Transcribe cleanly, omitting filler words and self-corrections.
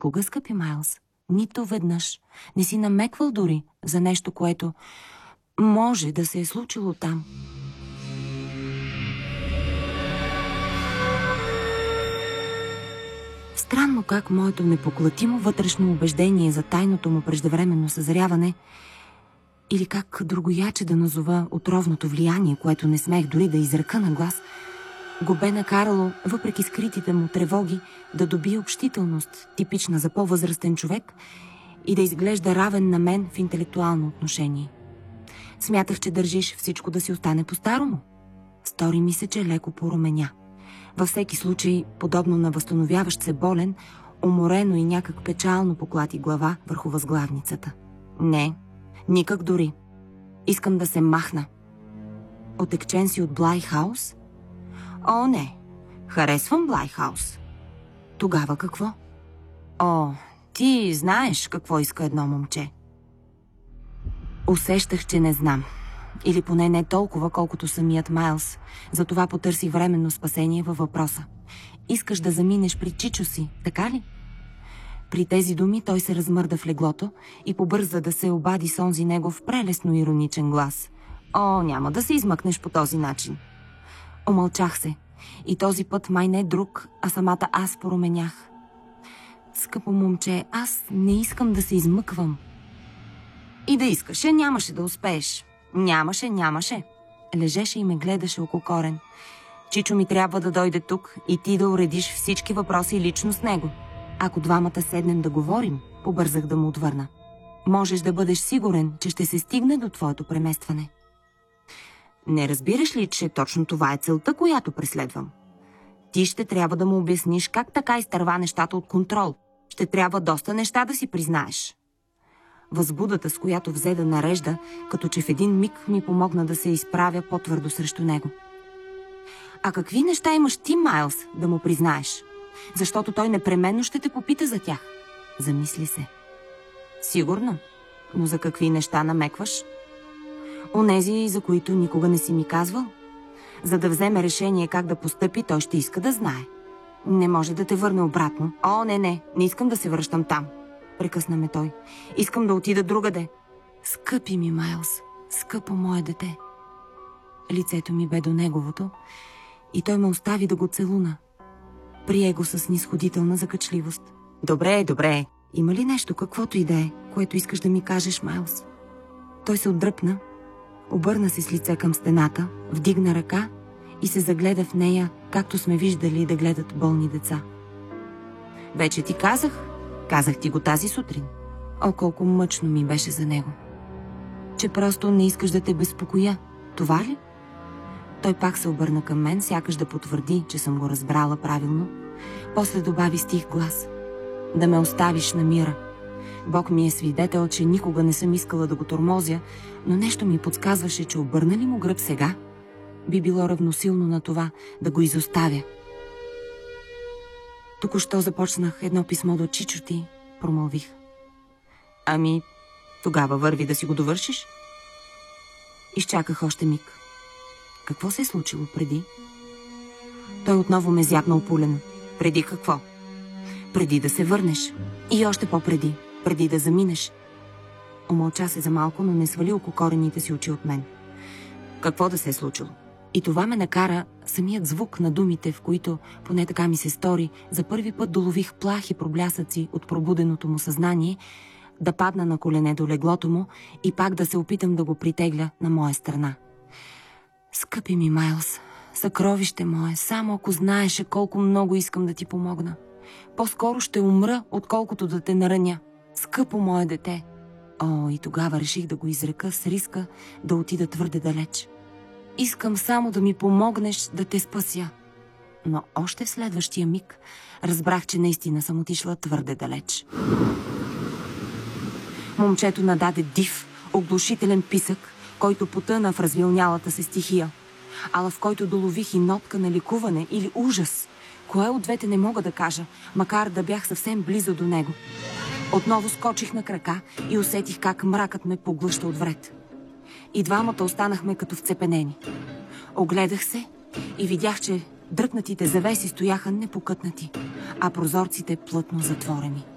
Никога, скъпи Майлс. Нито веднъж. Не си намеквал дори за нещо, което може да се е случило там. Странно как моето непоклатимо вътрешно убеждение за тайното му преждевременно съзряване, или как другояче да назова отровното влияние, което не смех дори да изрека на глас, го бе накарало, въпреки скритите му тревоги, да добие общителност, типична за по-възрастен човек, и да изглежда равен на мен в интелектуално отношение. Смятах, че държиш всичко да си остане по-старому. Стори ми се, че леко поруменя. Във всеки случай, подобно на възстановяващ се болен, уморено и някак печално поклати глава върху възглавницата. Не, никак дори. Искам да се махна. Отекчен си от Блайхаус? О, не. Харесвам Блайхаус. Тогава какво? О, ти знаеш какво иска едно момче. Усещах, че не знам. Или поне не толкова, колкото самият Майлс. Затова потърсих временно спасение във въпроса. Искаш да заминеш при чичо си, така ли? При тези думи той се размърда в леглото и побърза да се обади с онзи негов прелесно ироничен глас. О, няма да се измъкнеш по този начин. Омълчах се. И този път май не друг, а самата аз променях. Скъпо момче, аз не искам да се измъквам. И да искаше, нямаше да успееш. Нямаше. Лежеше и ме гледаше ококорен. Чичо ми трябва да дойде тук и ти да уредиш всички въпроси лично с него. Ако двамата седнем да говорим, побързах да му отвърна. Можеш да бъдеш сигурен, че ще се стигне до твоето преместване. Не разбираш ли, че точно това е целта, която преследвам? Ти ще трябва да му обясниш как така изтърва нещата от контрол. Ще трябва доста неща да си признаеш. Възбудата, с която взе да нарежда, като че в един миг ми помогна да се изправя по-твърдо срещу него. А какви неща имаш ти, Майлс, да му признаеш? Защото той непременно ще те попита за тях. Замисли се. Сигурно, но за какви неща намекваш? Онези, за които никога не си ми казвал. За да вземе решение как да постъпи, той ще иска да знае. Не може да те върне обратно. О, не искам да се връщам там. Прекъсна ме той. Искам да отида другаде. Скъпи ми, Майлс, скъпо мое дете. Лицето ми бе до неговото и той ме остави да го целуна. Прие го с снисходителна закачливост. Добре. Има ли нещо, каквото и да е, което искаш да ми кажеш, Майлс? Той се отдръпна, обърна се с лице към стената, вдигна ръка и се загледа в нея, както сме виждали да гледат болни деца. Вече ти казах ти го тази сутрин. О, колко мъчно ми беше за него. Че просто не искаш да те безпокоя, това ли? Той пак се обърна към мен, сякаш да потвърди, че съм го разбрала правилно. После добави с тих глас. Да ме оставиш на мира. Бог ми е свидетел, че никога не съм искала да го тормозя, но нещо ми подсказваше, че обърна ли му гръб сега, би било равносилно на това да го изоставя. Току-що започнах едно писмо до чичо ти, промълвих. Ами, тогава върви да си го довършиш? Изчаках още миг. Какво се е случило преди? Той отново ме зяпна опулено. Преди какво? Преди да се върнеш. И още по-преди. Преди да заминеш. Омълча се за малко, но не свали ококорените си очи от мен. Какво да се е случило? И това ме накара самият звук на думите, в които, поне така ми се стори, за първи път долових плахи проблясъци от пробуденото му съзнание, да падна на колене до леглото му и пак да се опитам да го притегля на моя страна. Скъпи ми, Майлс, съкровище мое, само ако знаеше колко много искам да ти помогна. По-скоро ще умра, отколкото да те нараня. Скъпо мое дете. О, и тогава реших да го изрека с риска да отида твърде далеч. Искам само да ми помогнеш да те спася. Но още в следващия миг разбрах, че наистина съм отишла твърде далеч. Момчето нададе див, оглушителен писък, който потъна в развилнялата се стихия, ала в който долових и нотка на ликуване или ужас. Кое от двете не мога да кажа, макар да бях съвсем близо до него. Отново скочих на крака и усетих как мракът ме поглъща от вред. И двамата останахме като вцепенени. Огледах се и видях, че дръпнатите завеси стояха непокътнати, а прозорците плътно затворени.